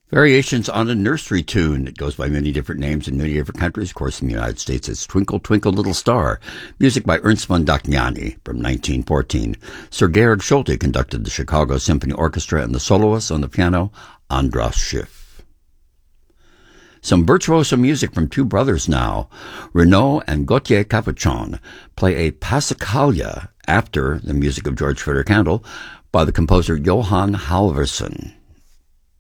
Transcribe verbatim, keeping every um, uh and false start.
Variations on a nursery tune. It goes by many different names in many different countries. Of course, in the United States, it's Twinkle, Twinkle, Little Star. Music by Ernst von Dachniani from nineteen fourteen. Sir Gerhard Schulte conducted the Chicago Symphony Orchestra, and the soloist on the piano, Andras Schiff. Some virtuoso music from two brothers now. Renaud and Gauthier Capuchon play a Passacaglia after the music of George Frederick Handel by the composer Johann Halvorsen.